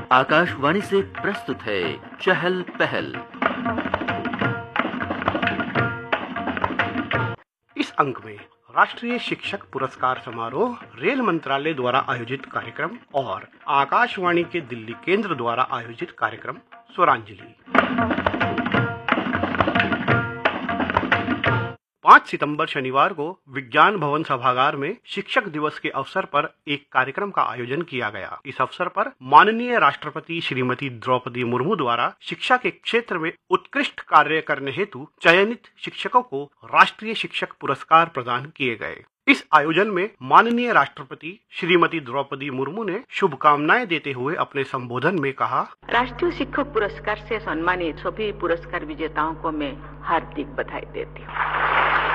आकाशवाणी से प्रस्तुत है चहल पहल। इस अंक में राष्ट्रीय शिक्षक पुरस्कार समारोह, रेल मंत्रालय द्वारा आयोजित कार्यक्रम और आकाशवाणी के दिल्ली केंद्र द्वारा आयोजित कार्यक्रम स्वरांजलि। 5 सितंबर शनिवार को विज्ञान भवन सभागार में शिक्षक दिवस के अवसर पर एक कार्यक्रम का आयोजन किया गया। इस अवसर पर माननीय राष्ट्रपति श्रीमती द्रौपदी मुर्मू द्वारा शिक्षा के क्षेत्र में उत्कृष्ट कार्य करने हेतु चयनित शिक्षकों को राष्ट्रीय शिक्षक पुरस्कार प्रदान किए गए। इस आयोजन में माननीय राष्ट्रपति श्रीमती द्रौपदी मुर्मू ने शुभकामनाएं देते हुए अपने संबोधन में कहा, राष्ट्रीय शिक्षक पुरस्कार से सम्मानित सभी पुरस्कार विजेताओं को मैं हार्दिक बधाई देती हूँ।